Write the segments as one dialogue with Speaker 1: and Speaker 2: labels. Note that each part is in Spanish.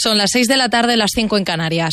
Speaker 1: Son las 6 de la tarde, las 5 en Canarias.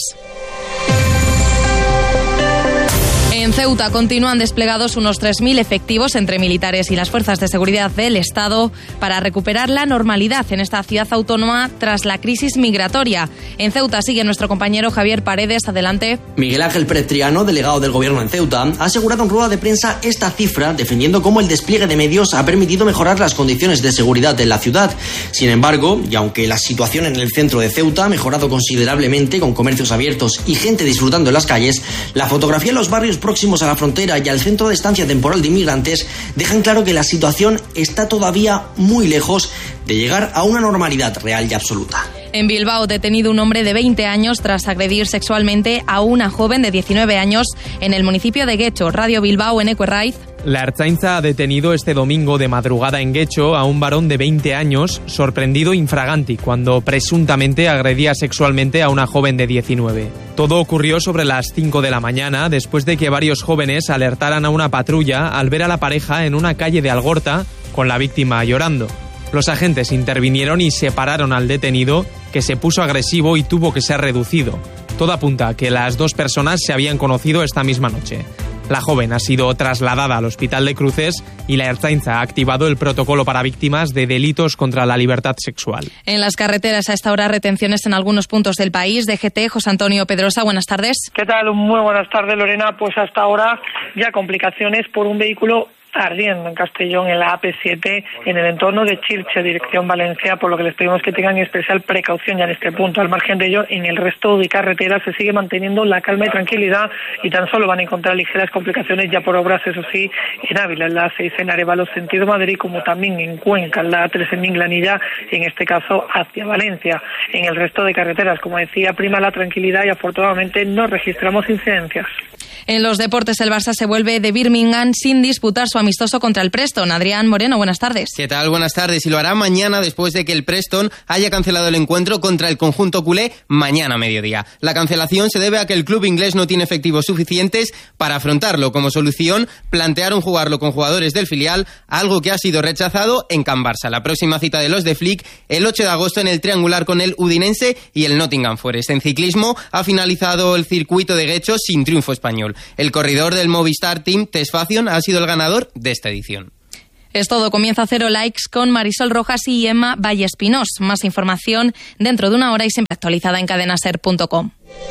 Speaker 1: En Ceuta continúan desplegados unos 3.000 efectivos entre militares y las fuerzas de seguridad del Estado para recuperar la normalidad en esta ciudad autónoma tras la crisis migratoria. En Ceuta sigue nuestro compañero Javier Paredes. Adelante.
Speaker 2: Miguel Ángel Pérez Triano, delegado del Gobierno en Ceuta, ha asegurado en rueda de prensa esta cifra, defendiendo cómo el despliegue de medios ha permitido mejorar las condiciones de seguridad en la ciudad. Sin embargo, y aunque la situación en el centro de Ceuta ha mejorado considerablemente, con comercios abiertos y gente disfrutando en las calles, la fotografía en los barrios próximos a la frontera y al centro de estancia temporal de inmigrantes dejan claro que la situación está todavía muy lejos de llegar a una normalidad real y absoluta.
Speaker 1: En Bilbao, detenido un hombre de 20 años tras agredir sexualmente a una joven de 19 años en el municipio de Guecho. Radio Bilbao, Eneco Herraiz.
Speaker 3: La Ertzaintza ha detenido este domingo de madrugada en Guecho a un varón de 20 años sorprendido infraganti cuando presuntamente agredía sexualmente a una joven de 19. Todo ocurrió sobre las 5 de la mañana después de que varios jóvenes alertaran a una patrulla al ver a la pareja en una calle de Algorta con la víctima llorando. Los agentes intervinieron y separaron al detenido, que se puso agresivo y tuvo que ser reducido. Todo apunta a que las dos personas se habían conocido esta misma noche. La joven ha sido trasladada al Hospital de Cruces y la Ertzaintza ha activado el protocolo para víctimas de delitos contra la libertad sexual.
Speaker 1: En las carreteras a esta hora retenciones en algunos puntos del país. DGT, José Antonio Pedrosa, buenas tardes.
Speaker 4: ¿Qué tal? Muy buenas tardes, Lorena. Pues hasta ahora ya complicaciones por un vehículo ardiendo en Castellón, en la AP7, en el entorno de Chirche, dirección Valencia, por lo que les pedimos que tengan especial precaución ya en este punto. Al margen de ello, en el resto de carreteras se sigue manteniendo la calma y tranquilidad y tan solo van a encontrar ligeras complicaciones ya por obras, eso sí, en Ávila, en la A6 en Arévalo, sentido Madrid, como también en Cuenca, en la A3 en Minglanilla, en este caso hacia Valencia. En el resto de carreteras, como decía, prima la tranquilidad y afortunadamente no registramos incidencias.
Speaker 1: En los deportes, el Barça se vuelve de Birmingham sin disputar su amistoso contra el Preston. Adrián Moreno, buenas tardes.
Speaker 5: ¿Qué tal? Buenas tardes. Y lo hará mañana después de que el Preston haya cancelado el encuentro contra el conjunto culé mañana a mediodía. La cancelación se debe a que el club inglés no tiene efectivos suficientes para afrontarlo. Como solución, plantearon jugarlo con jugadores del filial, algo que ha sido rechazado en Can Barça. La próxima cita de los de Flick, el 8 de agosto en el triangular con el Udinense y el Nottingham Forest. En ciclismo ha finalizado el circuito de Guecho sin triunfo español. El corredor del Movistar Team, Tesfacion, ha sido el ganador de esta edición.
Speaker 1: Es todo. Comienza Cero Likes con Marisol Rojas y Emma Vallespinós. Más información dentro de una hora y siempre actualizada en cadenaser.com.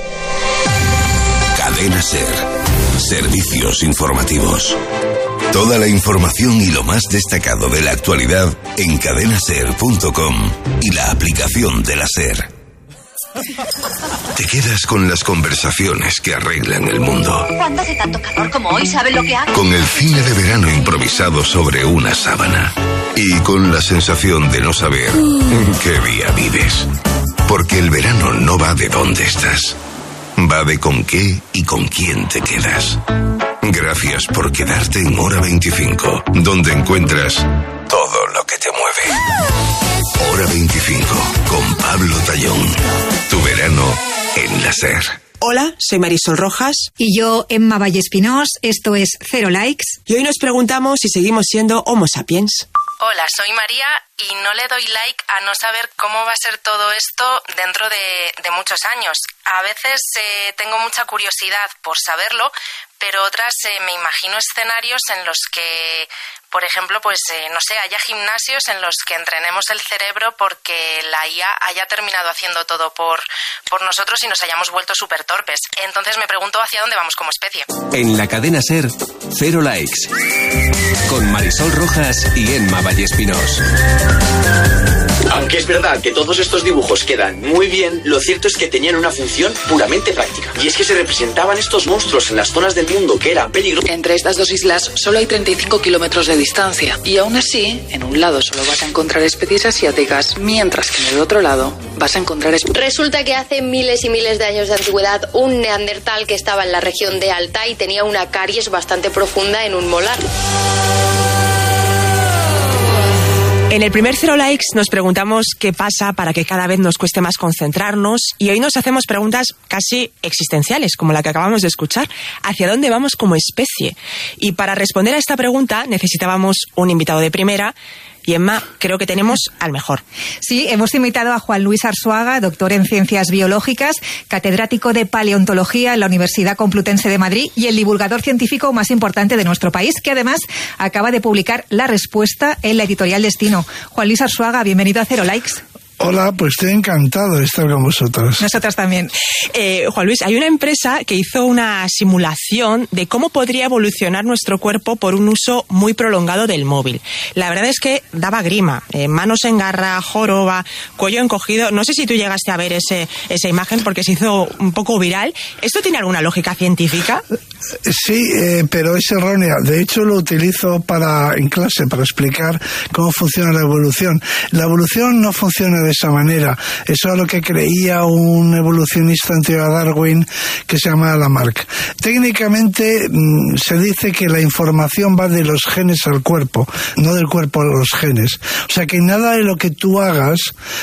Speaker 6: Cadena Ser. Servicios informativos. Toda la información y lo más destacado de la actualidad en cadenaser.com y la aplicación de la Ser. Te quedas con las conversaciones que arreglan el mundo.
Speaker 7: ¿Cuándo hace tanto calor como hoy? ¿Saben lo que hago?
Speaker 6: Con el cine de verano improvisado sobre una sábana. Y con la sensación de no saber en qué día vives. Porque el verano no va de dónde estás. Va de con qué y con quién te quedas. Gracias por quedarte en Hora 25, donde encuentras todo lo que te mueve. Hora 25, con Pablo Tallón. Tu verano en la Ser.
Speaker 8: Hola, soy Marisol Rojas.
Speaker 9: Y yo, Emma Vallespinós. Esto es Cero Likes.
Speaker 8: Y hoy nos preguntamos si seguimos siendo Homo sapiens.
Speaker 1: Hola, soy María y no le doy like a no saber cómo va a ser todo esto dentro de muchos años. A veces tengo mucha curiosidad por saberlo, pero otras me imagino escenarios en los que, por ejemplo, no sé, haya gimnasios en los que entrenemos el cerebro porque la IA haya terminado haciendo todo por nosotros y nos hayamos vuelto súper torpes. Entonces me pregunto hacia dónde vamos como especie.
Speaker 10: En la cadena Ser, Cero Likes. Con Marisol Rojas y Emma Vallespinós.
Speaker 11: Aunque es verdad que todos estos dibujos quedan muy bien, lo cierto es que tenían una función puramente práctica. Y es que se representaban estos monstruos en las zonas del mundo que eran peligrosas.
Speaker 12: Entre estas dos islas solo hay 35 kilómetros de distancia. Y aún así, en un lado solo vas a encontrar especies asiáticas, mientras que en el otro lado vas a encontrar...
Speaker 13: Resulta que hace miles y miles de años de antigüedad, un neandertal que estaba en la región de Altai tenía una caries bastante profunda en un molar.
Speaker 8: En el primer Cero Likes nos preguntamos qué pasa para que cada vez nos cueste más concentrarnos y hoy nos hacemos preguntas casi existenciales, como la que acabamos de escuchar. ¿Hacia dónde vamos como especie? Y para responder a esta pregunta necesitábamos un invitado de primera Y Emma, creo que tenemos al mejor.
Speaker 9: Sí, hemos invitado a Juan Luis Arzuaga, doctor en Ciencias Biológicas, catedrático de Paleontología en la Universidad Complutense de Madrid y el divulgador científico más importante de nuestro país, que además acaba de publicar La Respuesta en la editorial Destino. Juan Luis Arzuaga, bienvenido a Cero Likes.
Speaker 14: Hola, pues estoy encantado de estar con vosotros.
Speaker 8: Nosotras también. Juan Luis, hay una empresa que hizo una simulación de cómo podría evolucionar nuestro cuerpo por un uso muy prolongado del móvil. La verdad es que daba grima. Manos en garra, joroba, cuello encogido. No sé si tú llegaste a ver esa imagen porque se hizo un poco viral. ¿Esto tiene alguna lógica científica?
Speaker 14: Sí, pero es errónea. De hecho, lo utilizo en clase para explicar cómo funciona la evolución. La evolución no funciona de esa manera. Eso es lo que creía un evolucionista anterior a Darwin que se llama Lamarck. Técnicamente se dice que la información va de los genes al cuerpo, no del cuerpo a los genes. O sea que nada de lo que tú hagas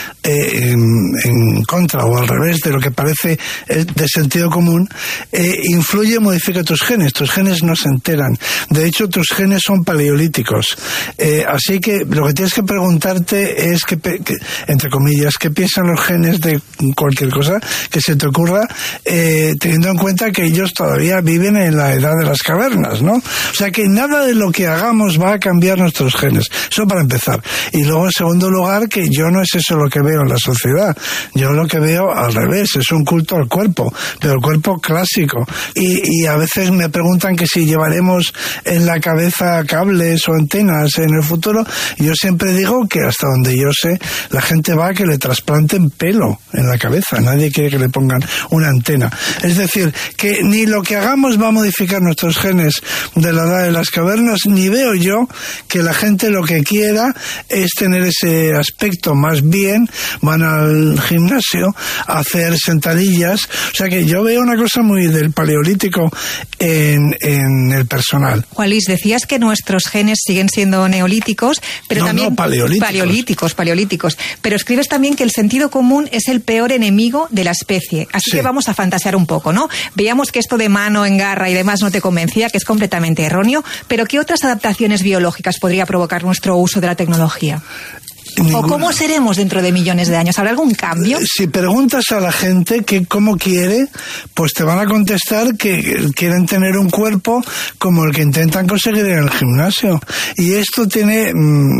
Speaker 14: en contra o al revés de lo que parece de sentido común influye y modifica tus genes. Tus genes no se enteran. De hecho, tus genes son paleolíticos. Así que lo que tienes que preguntarte es que entre comillas, qué piensan los genes de cualquier cosa que se te ocurra, teniendo en cuenta que ellos todavía viven en la edad de las cavernas, ¿no? O sea que nada de lo que hagamos va a cambiar nuestros genes. Eso para empezar. Y luego, en segundo lugar, que yo no es eso lo que veo en la sociedad. Yo lo que veo al revés, es un culto al cuerpo, pero el cuerpo clásico. Y a veces me preguntan que si llevaremos en la cabeza cables o antenas en el futuro. Yo siempre digo que hasta donde yo sé, la gente va a que le trasplanten pelo en la cabeza. Nadie quiere que le pongan una antena. Es decir, que ni lo que hagamos va a modificar nuestros genes de la edad de las cavernas, ni veo yo que la gente lo que quiera es tener ese aspecto. Más bien van al gimnasio a hacer sentadillas. O sea que yo veo una cosa muy del paleolítico en el personal.
Speaker 9: Juan Luis, decías que nuestros genes siguen siendo neolíticos, pero también paleolíticos. Pero escribes también que el sentido común es el peor enemigo de la especie. Así que vamos a fantasear un poco, ¿no? Veíamos que esto de mano en garra y demás no te convencía, que es completamente erróneo, pero ¿qué otras adaptaciones biológicas podría provocar nuestro uso de la tecnología?
Speaker 14: Ninguna.
Speaker 9: ¿O cómo seremos dentro de millones de años? ¿Habrá algún cambio?
Speaker 14: Si preguntas a la gente que cómo quiere, pues te van a contestar que quieren tener un cuerpo como el que intentan conseguir en el gimnasio. Y esto tiene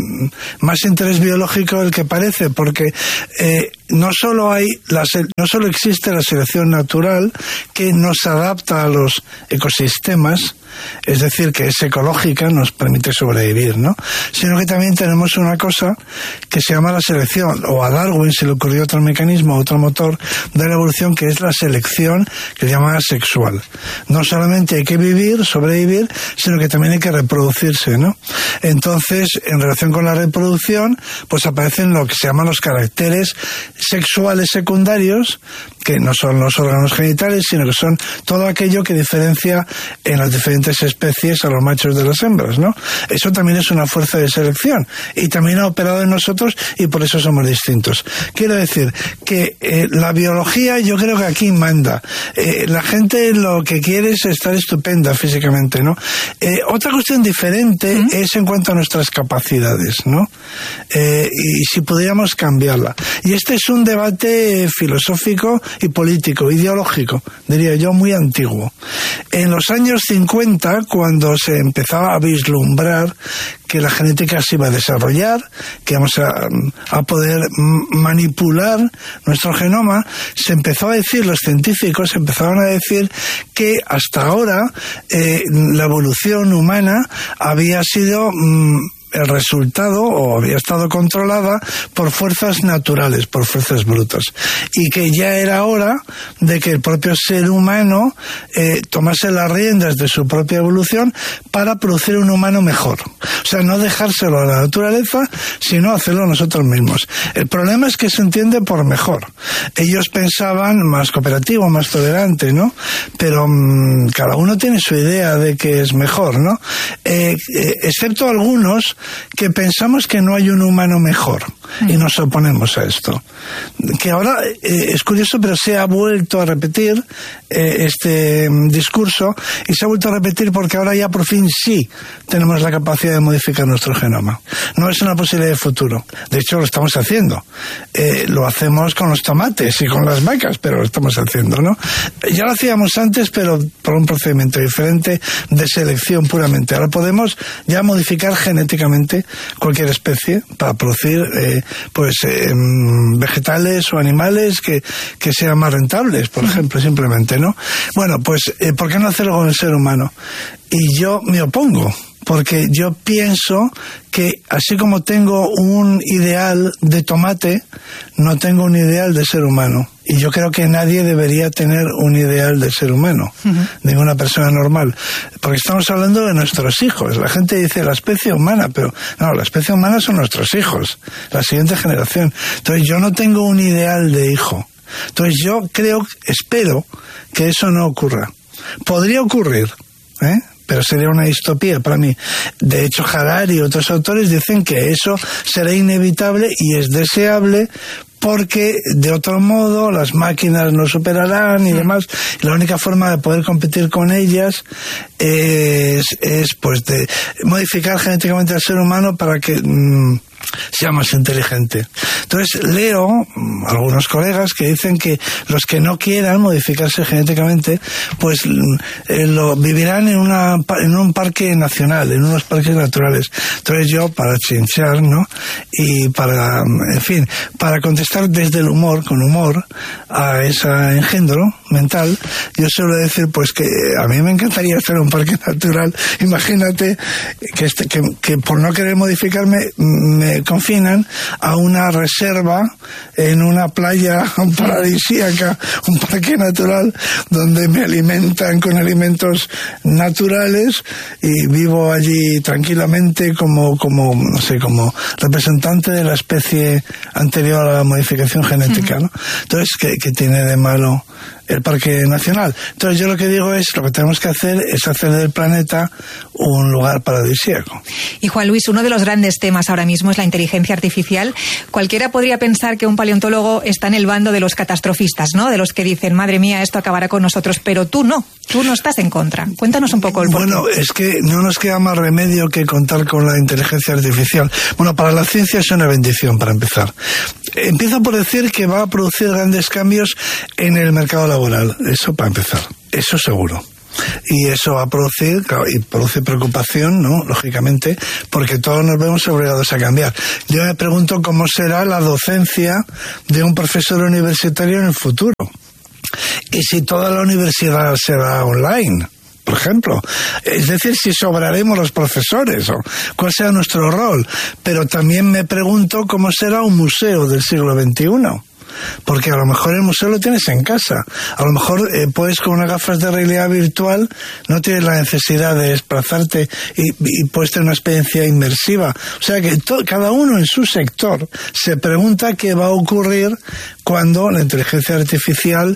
Speaker 14: más interés biológico del que parece, porque no solo existe la selección natural que nos adapta a los ecosistemas, es decir, que es ecológica, nos permite sobrevivir, ¿no? Sino que también tenemos una cosa que se llama la selección, o a Darwin se le ocurrió otro mecanismo, otro motor de la evolución, que es la selección, que se llama sexual. No solamente hay que sobrevivir, sino que también hay que reproducirse, ¿no? Entonces, en relación con la reproducción, pues aparecen lo que se llaman los caracteres sexuales secundarios, que no son los órganos genitales, sino que son todo aquello que diferencia en las diferentes especies a los machos de las hembras, ¿no? Eso también es una fuerza de selección y también ha operado en nosotros y por eso somos distintos. Quiero decir que la biología yo creo que aquí manda. La gente lo que quiere es estar estupenda físicamente, ¿no? Otra cuestión diferente es en cuanto a nuestras capacidades, ¿no? Y si pudiéramos cambiarla. Y este es un debate filosófico y político, ideológico, diría yo, muy antiguo. En los años 50, cuando se empezaba a vislumbrar que la genética se iba a desarrollar, que vamos a poder manipular nuestro genoma, se empezó a decir, los científicos empezaron a decir que hasta ahora la evolución humana había sido el resultado, o había estado controlada por fuerzas naturales, por fuerzas brutas, y que ya era hora de que el propio ser humano tomase las riendas de su propia evolución para producir un humano mejor. O sea, no dejárselo a la naturaleza, sino hacerlo nosotros mismos. El problema es que se entiende por mejor. Ellos pensaban más cooperativo, más tolerante, ¿no? Pero cada uno tiene su idea de que es mejor, ¿no? Excepto algunos que pensamos que no hay un humano mejor y nos oponemos a esto. Que ahora es curioso, pero se ha vuelto a repetir este discurso, y se ha vuelto a repetir porque ahora ya por fin sí tenemos la capacidad de modificar nuestro genoma. No es una posibilidad de futuro. De hecho, lo estamos haciendo. Lo hacemos con los tomates y con las vacas, pero lo estamos haciendo, ¿no? Ya lo hacíamos antes, pero por un procedimiento diferente de selección puramente. Ahora podemos ya modificar genéticamente cualquier especie para producir vegetales o animales que sean más rentables, por ejemplo, simplemente, ¿no? Bueno, pues ¿por qué no hacerlo con el ser humano? Y yo me opongo, porque yo pienso que así como tengo un ideal de tomate, no tengo un ideal de ser humano. Y yo creo que nadie debería tener un ideal de ser humano, ninguna persona normal. Porque estamos hablando de nuestros hijos. La gente dice la especie humana, pero no, la especie humana son nuestros hijos, la siguiente generación. Entonces yo no tengo un ideal de hijo. Entonces yo espero que eso no ocurra. Podría ocurrir, pero sería una distopía para mí. De hecho, Harari y otros autores dicen que eso será inevitable y es deseable, porque de otro modo las máquinas nos superarán y demás, y la única forma de poder competir con ellas es pues de modificar genéticamente al ser humano para que sea más inteligente. Entonces leo algunos colegas que dicen que los que no quieran modificarse genéticamente pues vivirán en un parque nacional, en unos parques naturales. Entonces yo, para chinchar, ¿no?, y para, en fin, para contestar desde el humor, con humor, a ese engendro mental, yo suelo decir pues que a mí me encantaría estar en un parque natural. Imagínate que por no querer modificarme me confinan a una reserva en una playa paradisíaca, un parque natural donde me alimentan con alimentos naturales y vivo allí tranquilamente como representante de la especie anterior a la modificación genética, ¿no? Entonces, ¿qué tiene de malo el Parque Nacional? Entonces yo lo que digo es, lo que tenemos que hacer es hacer del planeta un lugar paradisíaco.
Speaker 9: Y Juan Luis, uno de los grandes temas ahora mismo es la inteligencia artificial. Cualquiera podría pensar que un paleontólogo está en el bando de los catastrofistas, ¿no?, de los que dicen, madre mía, esto acabará con nosotros, pero tú no estás en contra. Cuéntanos un poco el porqué.
Speaker 14: Bueno, es que no nos queda más remedio que contar con la inteligencia artificial. Bueno, para la ciencia es una bendición, para empezar. Empiezo por decir que va a producir grandes cambios en el mercado laboral. Eso para empezar. Eso seguro. Y eso va a producir, claro, y produce preocupación, ¿no?, lógicamente, porque todos nos vemos obligados a cambiar. Yo me pregunto cómo será la docencia de un profesor universitario en el futuro. Y si toda la universidad será online, por ejemplo. Es decir, si sobraremos los profesores o cuál será nuestro rol. Pero también me pregunto cómo será un museo del siglo XXI. Porque a lo mejor el museo lo tienes en casa. A lo mejor puedes, con unas gafas de realidad virtual, no tienes la necesidad de desplazarte y puedes tener una experiencia inmersiva. O sea que cada uno en su sector se pregunta qué va a ocurrir cuando la inteligencia artificial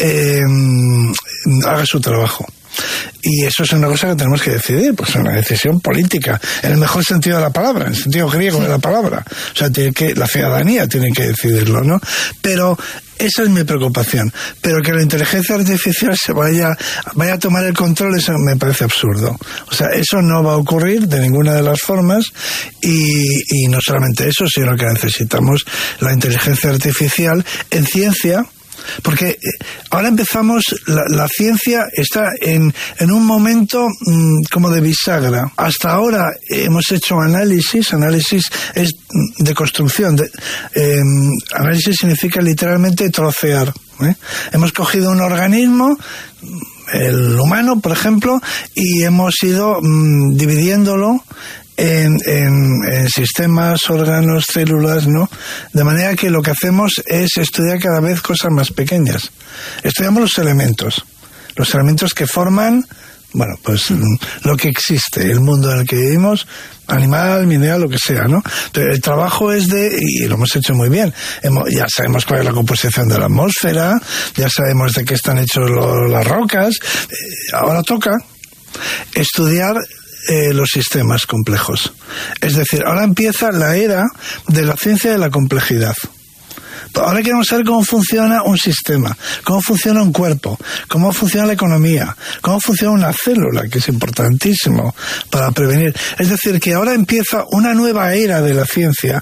Speaker 14: haga su trabajo. Y eso es una cosa que tenemos que decidir, pues es una decisión política, en el mejor sentido de la palabra, en el sentido griego de la palabra. O sea, la ciudadanía tiene que decidirlo, ¿no? Pero esa es mi preocupación. Pero que la inteligencia artificial se vaya a tomar el control, eso me parece absurdo. O sea, eso no va a ocurrir de ninguna de las formas, y no solamente eso, sino que necesitamos la inteligencia artificial en ciencia. Porque ahora empezamos, la ciencia está en un momento como de bisagra. Hasta ahora hemos hecho análisis es de construcción. Análisis significa literalmente trocear. Hemos cogido un organismo, el humano, por ejemplo, y hemos ido dividiéndolo en sistemas, órganos, células, ¿no? De manera que lo que hacemos es estudiar cada vez cosas más pequeñas. Estudiamos los elementos que forman, bueno, pues lo que existe, el mundo en el que vivimos, animal, mineral, lo que sea, ¿no? Entonces, el trabajo es y lo hemos hecho muy bien. Ya sabemos cuál es la composición de la atmósfera, ya sabemos de qué están hechos las rocas. Ahora toca estudiar los sistemas complejos. Es decir, ahora empieza la era de la ciencia de la complejidad. Ahora queremos saber cómo funciona un sistema, cómo funciona un cuerpo, cómo funciona la economía, cómo funciona una célula, que es importantísimo para prevenir. Es decir, que ahora empieza una nueva era de la ciencia.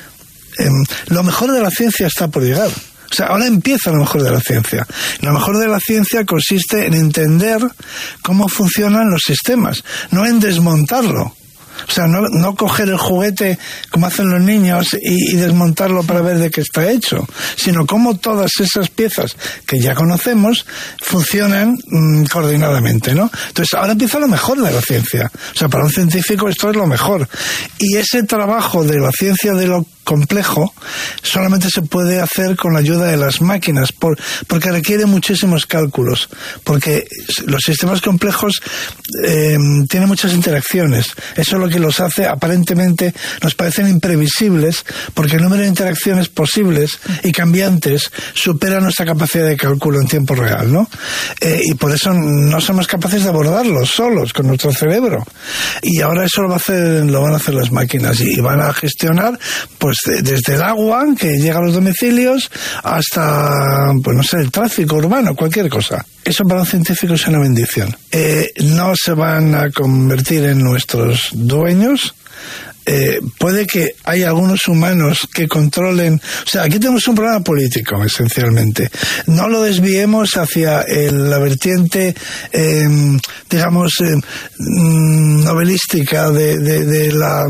Speaker 14: Lo mejor de la ciencia está por llegar. O sea, ahora empieza lo mejor de la ciencia. Lo mejor de la ciencia consiste en entender cómo funcionan los sistemas, no en desmontarlo. O sea, no coger el juguete como hacen los niños y desmontarlo para ver de qué está hecho, sino cómo todas esas piezas que ya conocemos funcionan coordinadamente, ¿no? Entonces, ahora empieza lo mejor de la ciencia. O sea, para un científico esto es lo mejor. Y ese trabajo de la ciencia de lo complejo solamente se puede hacer con la ayuda de las máquinas, porque requiere muchísimos cálculos, porque los sistemas complejos tienen muchas interacciones. Eso es lo que los hace, aparentemente nos parecen imprevisibles, porque el número de interacciones posibles y cambiantes supera nuestra capacidad de cálculo en tiempo real, ¿no? Y por eso no somos capaces de abordarlos solos con nuestro cerebro. Y ahora eso lo van a hacer las máquinas y van a gestionar, pues, desde el agua que llega a los domicilios hasta, pues no sé, el tráfico urbano, cualquier cosa. Eso para un científico es una bendición. No se van a convertir en nuestros dueños. Puede que haya algunos humanos que controlen. O sea, aquí tenemos un problema político, esencialmente. No lo desviemos hacia la vertiente, digamos, novelística de la...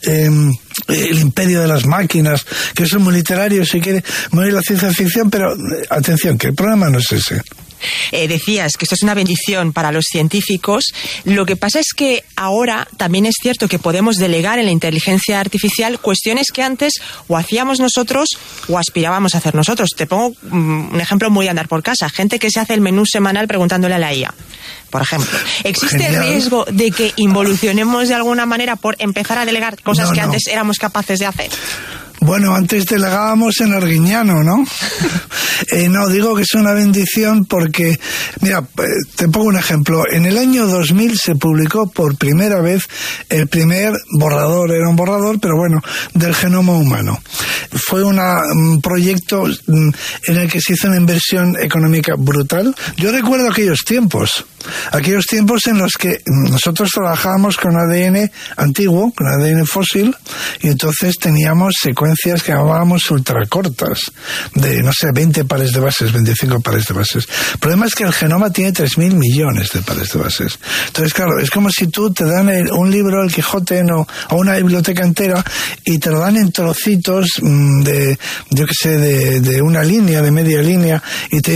Speaker 14: el imperio de las máquinas, que eso es muy literario, si quiere, muy la ciencia ficción, pero atención, que el problema no es ese.
Speaker 8: Decías que esto es una bendición para los científicos. Lo que pasa es que ahora también es cierto que podemos delegar en la inteligencia artificial cuestiones que antes o hacíamos nosotros o aspirábamos a hacer nosotros. Te pongo un ejemplo muy andar por casa. Gente que se hace el menú semanal preguntándole a la IA, por ejemplo. ¿Existe el riesgo de que involucionemos de alguna manera por empezar a delegar cosas que antes éramos capaces de hacer?
Speaker 14: Bueno, antes delegábamos en Arguiñano, ¿no? No, digo que es una bendición porque, mira, te pongo un ejemplo. En el año 2000 se publicó por primera vez el primer borrador, era un borrador, pero bueno, del genoma humano. Fue un proyecto en el que se hizo una inversión económica brutal. Yo recuerdo aquellos tiempos en los que nosotros trabajábamos con ADN antiguo, con ADN fósil, y entonces teníamos secuencias que llamábamos ultracortas, de, no sé, 20 pares de bases, 25 pares de bases. El problema es que el genoma tiene 3.000 millones de pares de bases. Entonces, claro, es como si tú te dan un libro, el Quijote, o una biblioteca entera, y te lo dan en trocitos de una línea, de media línea, y te